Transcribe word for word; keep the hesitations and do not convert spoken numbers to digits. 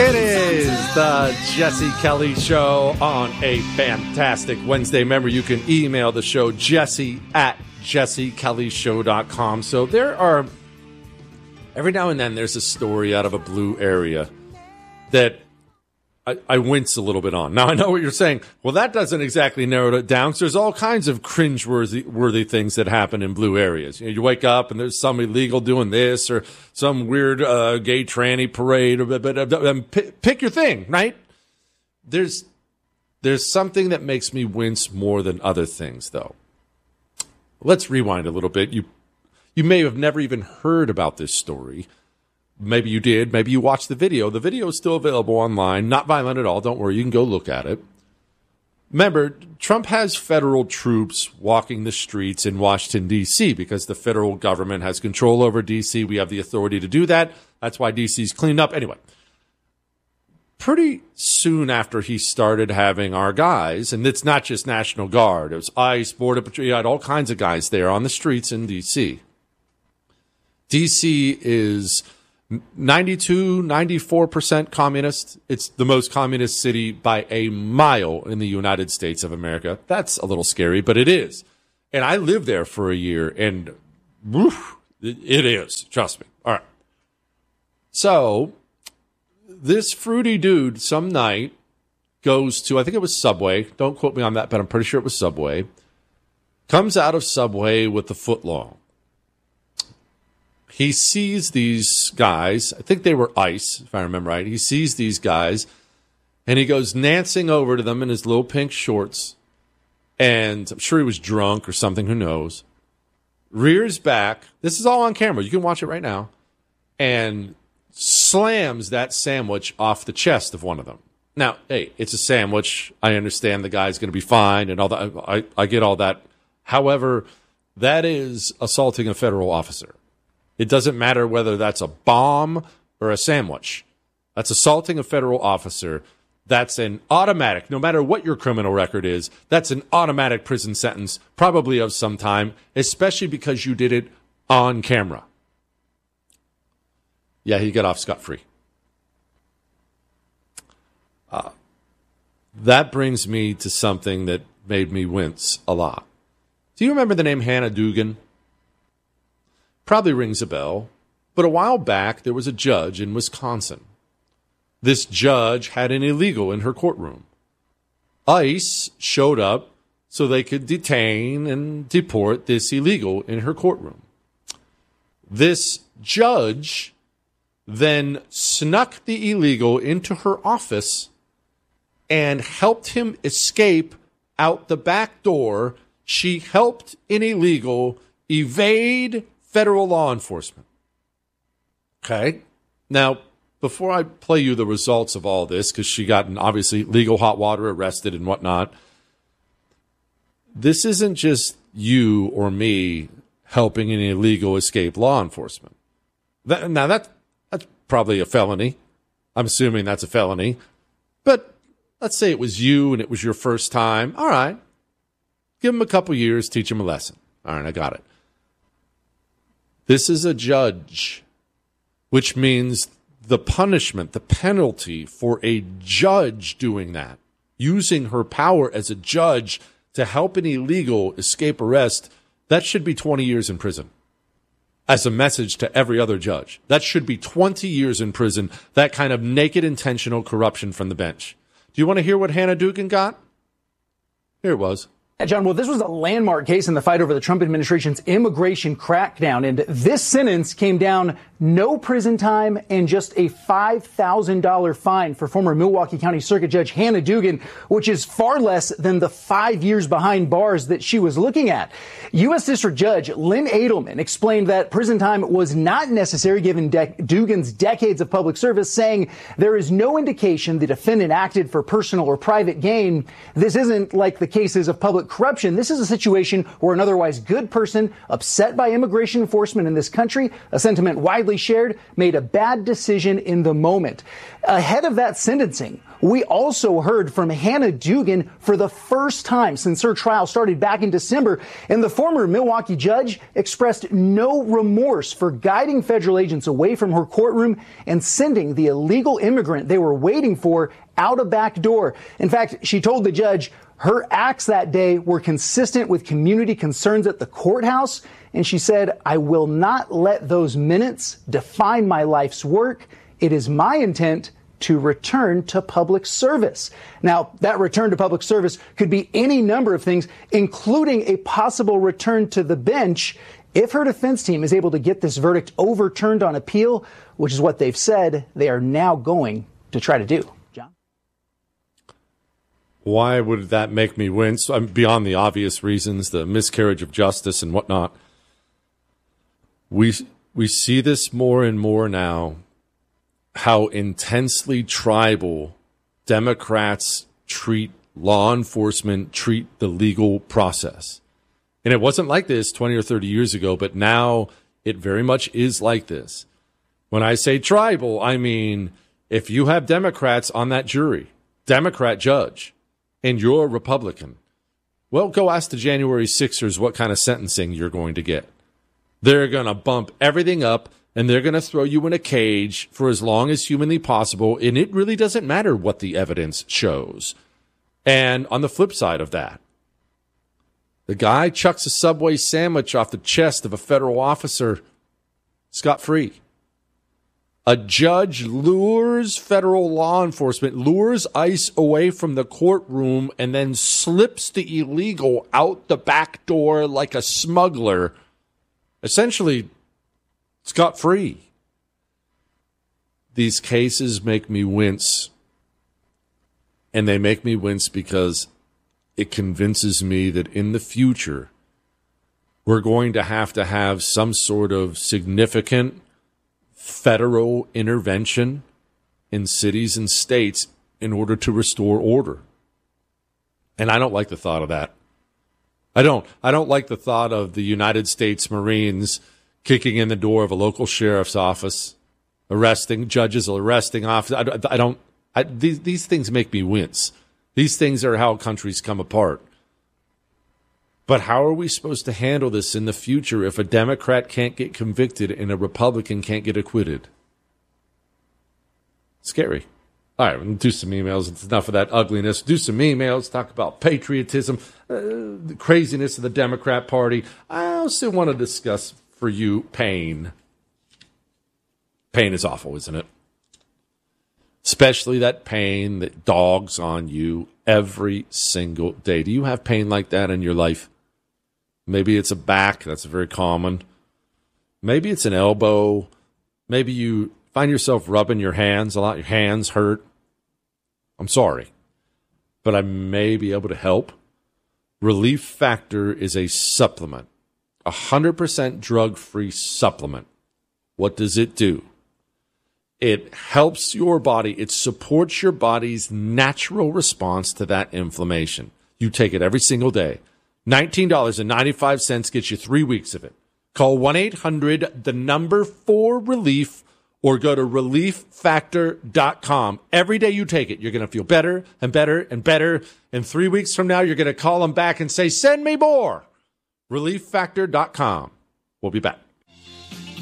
It is the Jesse Kelly Show on a fantastic Wednesday. Remember, you can email the show, jesse at jesse kelly show dot com. So there are, every now and then, there's a story out of a blue area that I, I wince a little bit on. Now, I know what you're saying. Well, that doesn't exactly narrow it down, because there's all kinds of cringe-worthy worthy things that happen in blue areas. You know, you wake up and there's some illegal doing this, or some weird uh, gay tranny parade, or, but, but, um, pick, pick your thing, right? There's there's something that makes me wince more than other things, though. Let's rewind a little bit. You you may have never even heard about this story. Maybe you did. Maybe you watched the video. The video is still available online. Not violent at all. Don't worry. You can go look at it. Remember, Trump has federal troops walking the streets in Washington, D C, because the federal government has control over D C. We have the authority to do that. That's why D C's cleaned up. Anyway, pretty soon after he started having our guys, and it's not just National Guard. It was ICE, Border Patrol. You had all kinds of guys there on the streets in D C. D C is ninety-two, ninety-four percent communist. It's the most communist city by a mile in the United States of America. That's a little scary, but it is. And I lived there for a year, and woof, it is. Trust me. All right. So this fruity dude some night goes to, I think it was Subway. Don't quote me on that, but I'm pretty sure it was Subway. Comes out of Subway with the footlong. He sees these guys, I think they were ICE, if I remember right. He sees these guys, and he goes dancing over to them in his little pink shorts, and I'm sure he was drunk or something, who knows. Rears back, this is all on camera, you can watch it right now, and slams that sandwich off the chest of one of them. Now, hey, it's a sandwich. I understand the guy's going to be fine, and all that. I, I get all that. However, that is assaulting a federal officer. It doesn't matter whether that's a bomb or a sandwich. That's assaulting a federal officer. That's an automatic, no matter what your criminal record is, that's an automatic prison sentence, probably of some time, especially because you did it on camera. Yeah, he got off scot-free. Uh, that brings me to something that made me wince a lot. Do you remember the name Hannah Duggan? Probably rings a bell, but a while back there was a judge in Wisconsin. This judge had an illegal in her courtroom. ICE showed up so they could detain and deport this illegal in her courtroom. This judge then snuck the illegal into her office and helped him escape out the back door. She helped an illegal evade federal law enforcement. Okay. Now, before I play you the results of all this, because she got in obviously legal hot water, arrested and whatnot, this isn't just you or me helping an illegal escape law enforcement. That, now, that, that's probably a felony. I'm assuming that's a felony. But let's say it was you and it was your first time. All right. Give him a couple years, teach him a lesson. All right, I got it. This is a judge, which means the punishment, the penalty for a judge doing that, using her power as a judge to help an illegal escape arrest, that should be twenty years in prison. As a message to every other judge. That should be twenty years in prison, that kind of naked intentional corruption from the bench. Do you want to hear what Hannah Duggan got? Here it was. John, well, this was a landmark case in the fight over the Trump administration's immigration crackdown. And this sentence came down no prison time and just a five thousand dollars fine for former Milwaukee County Circuit Judge Hannah Duggan, which is far less than the five years behind bars that she was looking at. U S. District Judge Lynn Edelman explained that prison time was not necessary given De- Duggan's decades of public service, saying there is no indication the defendant acted for personal or private gain. This isn't like the cases of public corruption. This is a situation where an otherwise good person upset by immigration enforcement in this country, a sentiment widely reportedly shared, made a bad decision in the moment. Ahead of that sentencing, we also heard from Hannah Dugan for the first time since her trial started back in December, and the former Milwaukee judge expressed no remorse for guiding federal agents away from her courtroom and sending the illegal immigrant they were waiting for out a back door. In fact, she told the judge her acts that day were consistent with community concerns at the courthouse, and she said, "I will not let those minutes define my life's work. It is my intent to return to public service." Now, that return to public service could be any number of things, including a possible return to the bench if her defense team is able to get this verdict overturned on appeal, which is what they've said they are now going to try to do. John? Why would that make me wince? I'm beyond the obvious reasons, the miscarriage of justice and whatnot. We, we see this more and more now, how intensely tribal Democrats treat law enforcement, treat the legal process. And it wasn't like this twenty or thirty years ago, but now it very much is like this. When I say tribal, I mean if you have Democrats on that jury, Democrat judge, and you're a Republican, well, go ask the January sixers what kind of sentencing you're going to get. They're going to bump everything up, and they're going to throw you in a cage for as long as humanly possible, and it really doesn't matter what the evidence shows. And on the flip side of that, the guy chucks a Subway sandwich off the chest of a federal officer scot-free. A judge lures federal law enforcement, lures ICE away from the courtroom, and then slips the illegal out the back door like a smuggler, essentially scot-free. These cases make me wince. And they make me wince because it convinces me that in the future, we're going to have to have some sort of significant federal intervention in cities and states in order to restore order. And I don't like the thought of that. I don't. I don't like the thought of the United States Marines kicking in the door of a local sheriff's office, arresting judges, arresting officers. I, I don't. I, these these things make me wince. These things are how countries come apart. But how are we supposed to handle this in the future if a Democrat can't get convicted and a Republican can't get acquitted? Scary. All right, we'll do some emails. It's enough of that ugliness. Do some emails. Talk about patriotism, uh, the craziness of the Democrat Party. I also want to discuss for you pain. Pain is awful, isn't it? Especially that pain that dogs on you every single day. Do you have pain like that in your life? Maybe it's a back. That's very common. Maybe it's an elbow. Maybe you find yourself rubbing your hands a lot. Your hands hurt. I'm sorry, but I may be able to help. Relief Factor is a supplement, a one hundred percent drug-free supplement. What does it do? It helps your body. It supports your body's natural response to that inflammation. You take it every single day. nineteen dollars and ninety-five cents gets you three weeks of it. Call one eight hundred, the number four relief, or go to relief factor dot com. Every day you take it, you're going to feel better and better and better. And three weeks from now, you're going to call them back and say, send me more. relief factor dot com. We'll be back.